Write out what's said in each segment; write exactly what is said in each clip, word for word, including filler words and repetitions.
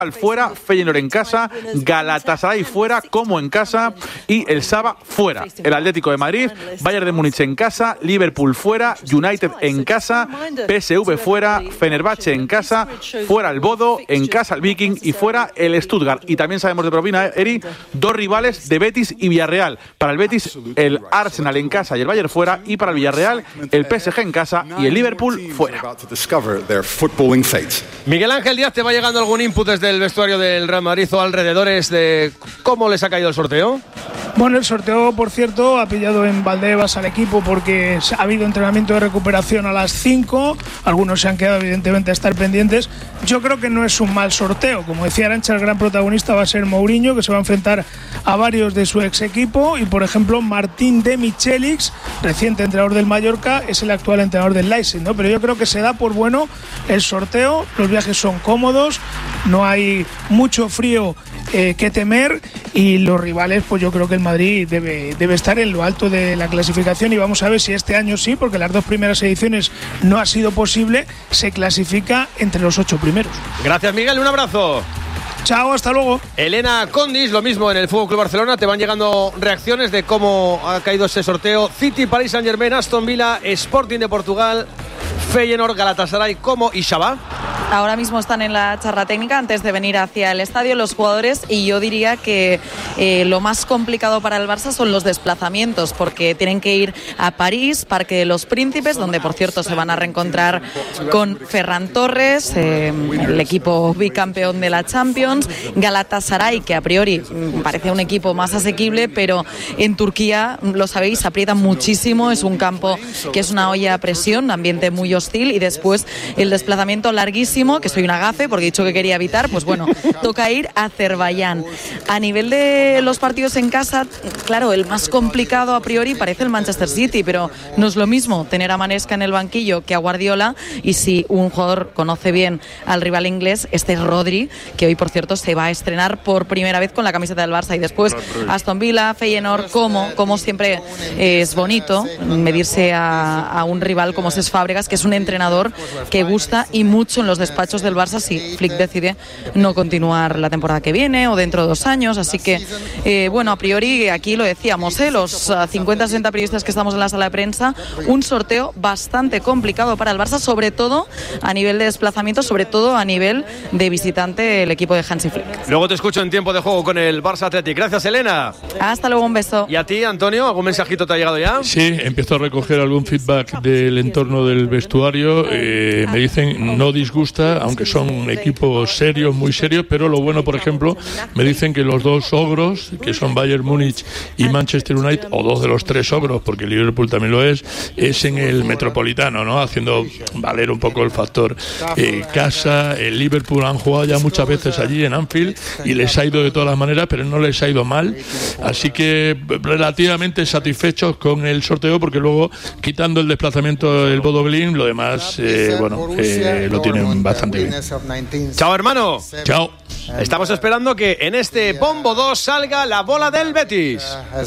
fuera, Feyenoord en casa, Galatasaray fuera como en casa y el Saba fuera. El Atlético de Madrid, Bayern de Múnich en casa, Liverpool fuera, United en casa, P S V fuera, Fenerbahce en casa, fuera el Bodo, en casa el Viking y fuera el Stuttgart. Y también sabemos de propina, Eri, dos rivales de Betis y Villarreal. Para el Betis, el Arsenal en casa y el Bayern fuera, y para el Villarreal, el P S G en casa y el Liverpool fuera. Miguel Ángel Díaz, ¿te va llegando algún input desde el vestuario del Real Madrid o alrededores de cómo les ha caído el sorteo? Bueno, el sorteo, por cierto, ha pillado en Valdebebas al equipo porque ha habido entrenamiento de recuperación a las cinco. Algunos se han quedado, evidentemente, a estar pendientes. Yo creo que no es un mal sorteo. Como decía Arantxa, el gran protagonista va a ser Mourinho, que se va a enfrentar a varios de su ex equipo. Y, por ejemplo, Martín de Michelix, reciente entrenador del Mallorca, es el actual entrenador del Leipzig, ¿no? Pero yo creo que se da por bueno el sorteo. Los viajes son cómodos, no hay mucho frío eh, que temer, y los rivales, pues yo creo que el Madrid debe, debe estar en lo alto de la clasificación, y vamos a ver si este año sí, porque las dos primeras ediciones no ha sido posible, se clasifica entre los ocho primeros. Gracias, Miguel, un abrazo. Chao, hasta luego. Elena Condis, lo mismo en el F C Barcelona. Te van llegando reacciones de cómo ha caído ese sorteo. City, Paris Saint-Germain, Aston Villa, Sporting de Portugal, Feyenoord, Galatasaray como y Shabá. Ahora mismo están en la charla técnica antes de venir hacia el estadio los jugadores, y yo diría que eh, lo más complicado para el Barça son los desplazamientos, porque tienen que ir a París, Parque de los Príncipes, donde por cierto se van a reencontrar con Ferran Torres, eh, el equipo bicampeón de la Champions, Galatasaray, que a priori parece un equipo más asequible, pero en Turquía, lo sabéis, aprieta muchísimo, es un campo que es una olla a presión, ambiente muy hostil, y después el desplazamiento larguísimo, que soy una gafe porque he dicho que quería evitar, pues bueno, toca ir a Azerbaiyán. A nivel de los partidos en casa, claro, el más complicado a priori parece el Manchester City, pero no es lo mismo tener a Manesca en el banquillo que a Guardiola, y si un jugador conoce bien al rival inglés, este es Rodri, que hoy por cierto se va a estrenar por primera vez con la camiseta del Barça. Y después Aston Villa, Feyenoord, como, como siempre es bonito medirse a, a un rival como Cesc Fàbregas, que es un entrenador que gusta y mucho en los despachos del Barça si Flick decide no continuar la temporada que viene o dentro de dos años. Así que, eh, bueno, a priori, aquí lo decíamos, ¿eh? los uh, cincuenta sesenta periodistas que estamos en la sala de prensa, un sorteo bastante complicado para el Barça, sobre todo a nivel de desplazamiento, sobre todo a nivel de visitante el equipo de Hansi Flick. Luego te escucho en tiempo de juego con el Barça Athletic. Gracias, Elena. Hasta luego, un beso. ¿Y a ti, Antonio, algún mensajito te ha llegado ya? Sí, empiezo a recoger algún feedback del entorno del vestuario. Eh, me dicen, no disgusta, aunque son equipos serios, muy serios, pero lo bueno, por ejemplo, me dicen que los dos ogros, que son Bayern Múnich y Manchester United, o dos de los tres ogros, porque Liverpool también lo es, es en el Metropolitano, ¿no? Haciendo valer un poco el factor eh, casa. El Liverpool han jugado ya muchas veces allí en Anfield y les ha ido de todas las maneras, pero no les ha ido mal. Así que relativamente satisfechos con el sorteo, porque luego, quitando el desplazamiento del Bodo Glimt, lo demás, eh, bueno, eh, lo tienen bastante bien. Chao, hermano. Chao. Estamos esperando que en este Bombo dos salga la bola del Betis.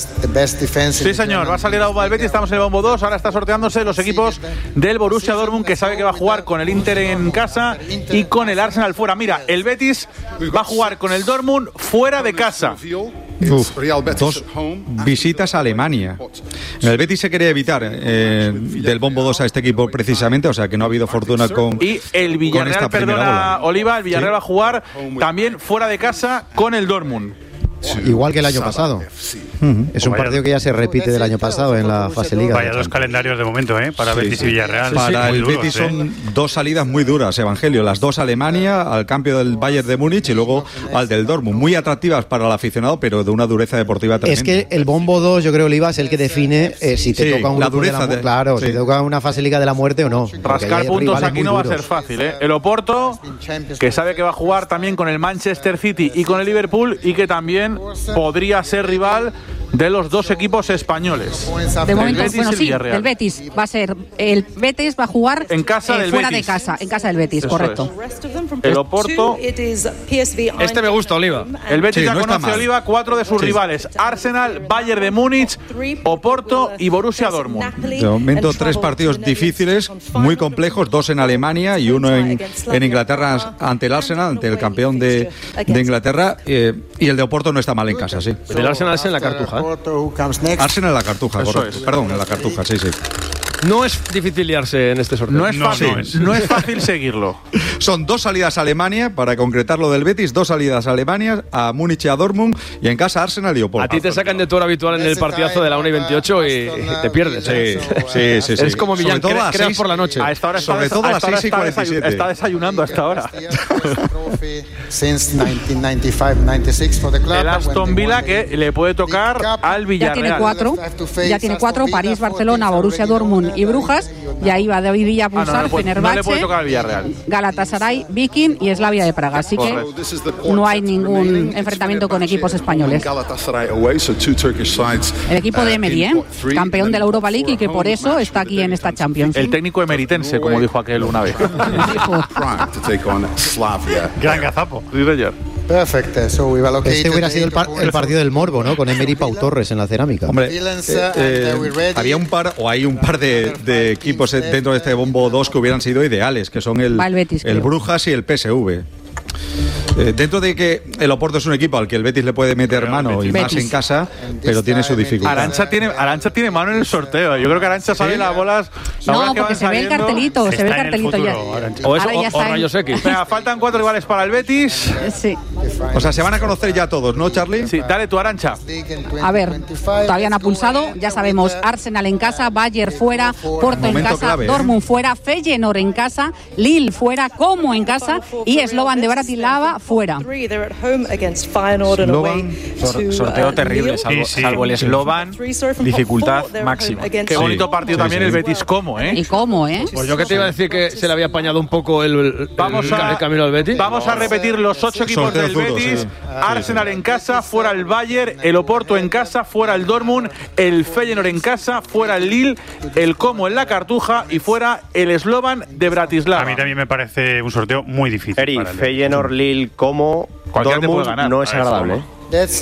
Sí, señor, va a salir la bomba del Betis, estamos en el Bombo dos, ahora está sorteándose los equipos del Borussia Dortmund, que sabe que va a jugar con el Inter en casa y con el Arsenal fuera. Mira, el Betis va a jugar con el Dortmund fuera de casa. Uf, dos visitas a Alemania. El Betis se quería evitar eh, del Bombo dos a este equipo precisamente, o sea que no ha habido fortuna con y el Villarreal, perdona Oliva, el Villarreal ¿sí? va a jugar también fuera de casa con el Dortmund. Igual que el año pasado. Uh-huh. Es un partido que ya se repite del año pasado en la fase Liga. Vaya dos calendarios de momento, ¿eh? Para sí, Betis sí. y Villarreal. Para sí, el duros, Betis ¿eh? son dos salidas muy duras, Evangelio. Las dos a Alemania, al cambio del Bayern de Múnich y luego al del Dortmund. Muy atractivas para el aficionado, pero de una dureza deportiva tremenda. Es que el Bombo dos, yo creo, Oliva, es el que define eh, si te sí, toca un la dureza de la, de, claro, sí. si te toca una fase Liga de la muerte o no. Rascar puntos aquí no va a ser fácil, ¿eh? El Oporto, que sabe que va a jugar también con el Manchester City y con el Liverpool, y que también podría ser rival de los dos equipos españoles. De momento, bueno, sí, el Betis va a ser, el Betis va a jugar en casa eh, del fuera Betis. de casa, en casa del Betis, Eso correcto. Es. El Oporto. Este me gusta, Oliva. El Betis Sí, ya no está conoce mal. Oliva cuatro de sus Sí. rivales: Arsenal, Bayern de Múnich, Oporto y Borussia Dortmund. De momento, tres partidos difíciles, muy complejos, dos en Alemania y uno en, en Inglaterra ante el Arsenal, ante el campeón de, de Inglaterra. Eh, y el de Oporto no está mal en casa, sí. El Arsenal es en la Cartuja. ¿eh? Arsenal en la Cartuja, Eso correcto. es. Perdón, en la Cartuja, sí, sí. No es difícil liarse en este sorteo. No es No, fácil, no no es. es. no es fácil seguirlo. Son dos salidas a Alemania, para concretar lo del Betis, dos salidas a Alemania, a Múnich y a Dortmund, y en casa Arsenal y Oporto. A ti te sacan de tu hora habitual en el partidazo de la una y veintiocho y te pierdes. Sí, sí, sí, sí. Es como Millán, Sobre todo cre- a las creas seis- por la noche. A esta hora está, Sobre todo a a las esta hora seis y está cuarenta y desayu- siete. está desayunando hasta ahora. El Aston Villa que le puede tocar al Ya Villarreal. tiene cuatro, ya tiene cuatro, París, Barcelona, Borussia Dortmund y Brujas, y ahí va David Villa a Ah, no, no pulsar, le puede- no le Fenerbahce, puede tocar al Villarreal. Galatasaray, Viking y Slavia de Praga, así que Correcto. no hay ningún enfrentamiento con equipos españoles. El equipo de Emery, ¿eh? campeón de la Europa League y que por eso está aquí en esta Champions. El técnico emeritense, como dijo aquel una vez. Gran gazapo. Sí, señor. Este hubiera sido el, par- el partido del Morbo, ¿no? Con Emery Pau Torres en la cerámica. Hombre, eh, eh, había un par, o hay un par de, de equipos dentro de este bombo dos que hubieran sido ideales, que son el, Va el Betis, el creo. Brujas y el P S V. Eh, dentro de que el Oporto es un equipo al que el Betis le puede meter mano y más Betis. en casa, pero tiene su dificultad. Arancha tiene, Arancha tiene mano en el sorteo. Yo creo que Arancha sabe las bolas. las bolas No, que porque van se ve el saliendo. cartelito, se ve el Está en el cartelito ya. futuro, Arancha. O, eso, Ahora ya o- está o en- rayos X. Venga, faltan cuatro rivales para el Betis. Sí. O sea, se van a conocer ya todos, ¿no, Charlie? Sí, dale tu Arancha. A ver, todavía no ha pulsado, ya sabemos, Arsenal en casa, Bayern fuera, Porto en Momento casa, clave, ¿eh? Dortmund fuera, Feyenoord en casa, Lille fuera, Como en casa y Slovan de Bratislava fuera. Sor- sorteo terrible, salvo, Sí, sí. salvo el Slovan, dificultad máxima. Qué bonito partido sí, también sí. el Betis Como, ¿eh? Y Como, ¿eh? Pues yo que te iba a decir que se le había apañado un poco el, el- Vamos el- a, el camino al Betis. vamos a repetir los ocho equipos Sorteo del zurdo, Betis. sí. Arsenal en casa, fuera el Bayern, el Oporto en casa, fuera el Dortmund, el Feyenoord en casa, fuera el Lille, el Como en la Cartuja y fuera el Slovan de Bratislava. A mí también me parece un sorteo muy difícil. Eri, para el Feyenoord, Lille, Como, Cualquiera te puede Dortmund ganar. no es A ver, agradable. Roma.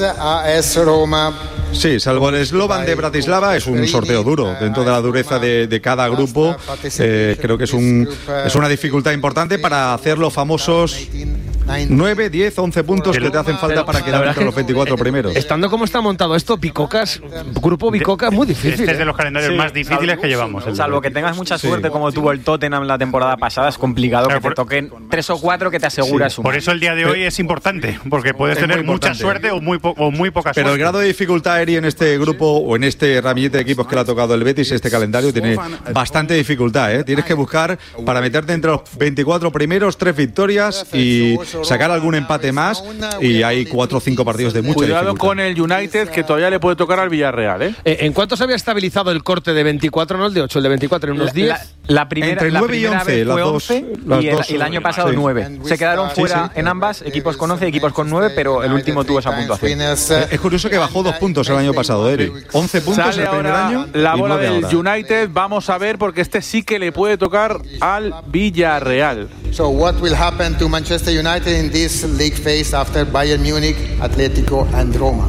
Sí, salvo el Slovan de Bratislava, es un sorteo duro. Dentro de la dureza de, de cada grupo, eh, creo que es, un, es una dificultad importante para hacer los famosos nueve, diez, once puntos que te hacen falta para La quedar verdad entre es los que, veinticuatro eh, primeros. Estando como está montado esto, Bicocas, grupo Bicoca es muy difícil. Este es de ¿eh? los calendarios Sí, más difíciles salvo- que llevamos. el Salvo de- que tengas mucha suerte como tuvo el Tottenham la temporada pasada, es complicado Claro, que te por- toquen tres o cuatro que te aseguras un. Por eso el día de hoy es importante, porque puedes Es muy tener mucha importante. suerte o muy, po- o muy poca Pero el suerte. grado de dificultad, Eri, en este grupo o en este ramillete de equipos que le ha tocado el Betis, este calendario, tiene bastante dificultad. ¿eh? Tienes que buscar para meterte entre los veinticuatro primeros, tres victorias y sacar algún empate más. Y hay cuatro o cinco partidos de mucha Cuidado dificultad. con el United, que todavía le puede tocar al Villarreal, ¿eh? Eh, ¿En cuánto se había estabilizado el corte de veinticuatro, no el de ocho, el de veinticuatro, en unos La- diez? La, la primera, Entre la nueve y primera once, vez las fue dos- once las y el, dos, y el año pasado sí. nueve. Se quedaron Sí, fuera sí. en ambas, equipos con once, equipos con nueve, pero el último tuvo esa puntuación. Eh, Es curioso que bajó dos puntos el año pasado, Eri. once puntos Sale el primer ahora año. la y bola nueve del ahora. United. Vamos a ver, porque este sí que le puede tocar al Villarreal. So what will happen to Manchester United in this league phase after Bayern Munich, Atlético and Roma?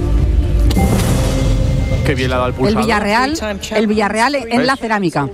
Qué bien le ha dado el El pulsador. Villarreal, el Villarreal en la cerámica.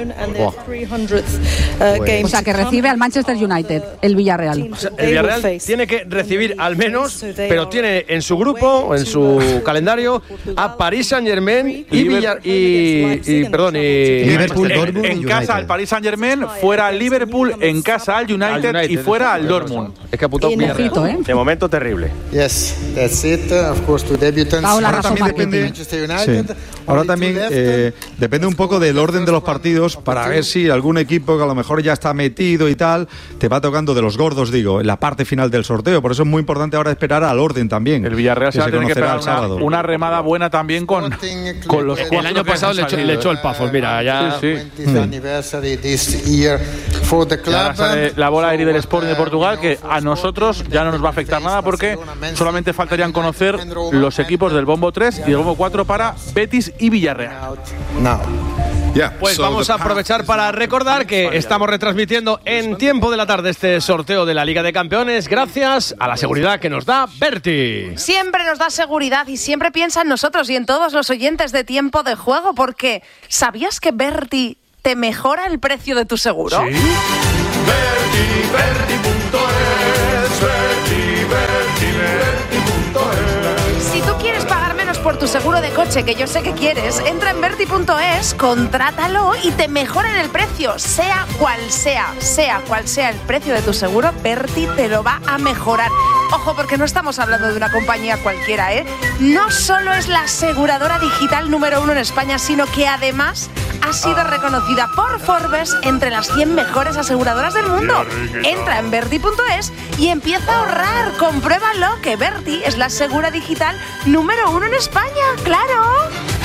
O sea, que recibe al Manchester United, el Villarreal. El Villarreal tiene que recibir al menos, pero tiene en su grupo, en su calendario, a Paris Saint-Germain y, Villar, y, y, perdón, y Liverpool, En, Dortmund en y casa United. al Paris Saint Germain, fuera al Liverpool, en casa al United, al United, y fuera al Dortmund. Es que ha apuntado Villarreal. Ojito, ¿eh? De momento terrible. Yes, that's it. Uh, Of course, two debutants. Paola Ahora Raso también Marketing. depende, Manchester sí. United. Ahora Only también two left. eh, depende un poco del orden de los partidos para ver si algún equipo que a lo mejor ya está metido y tal te va tocando de los gordos, digo, en la parte final del sorteo. Por eso es muy importante ahora esperar al orden también. El Villarreal se que va a tener que conocerá pegar el una, sábado. una remada buena también con, con los El cuatro año que pasado han le echó, salido, le echó ¿eh? el Pafos, mira, ya. Sí, sí. twentieth anniversary this year Y ahora sale la bola aérea del Sporting de Portugal, que a nosotros ya no nos va a afectar nada porque solamente faltarían conocer los equipos del bombo tres y del bombo cuatro para Betis y Villarreal. Pues vamos a aprovechar para recordar que estamos retransmitiendo en tiempo de la tarde este sorteo de la Liga de Campeones gracias a la seguridad que nos da Berti. Siempre nos da seguridad y siempre piensa en nosotros y en todos los oyentes de Tiempo de Juego, porque ¿sabías que Berti te mejora el precio de tu seguro? Sí. Berti, Berti punto es, Berti, Berti, Berti punto es. Si tú quieres pagar menos por tu seguro de coche, que yo sé que quieres, entra en Berti punto es, contrátalo y te mejoran el precio, sea cual sea, sea cual sea el precio de tu seguro, Berti te lo va a mejorar. Ojo, porque no estamos hablando de una compañía cualquiera, ¿eh? No solo es la aseguradora digital número uno en España, sino que además ha sido reconocida por Forbes entre las cien mejores aseguradoras del mundo. Entra en Berti punto es y empieza a ahorrar. Compruébalo, que Berti es la asegura digital número uno en España, ¡claro!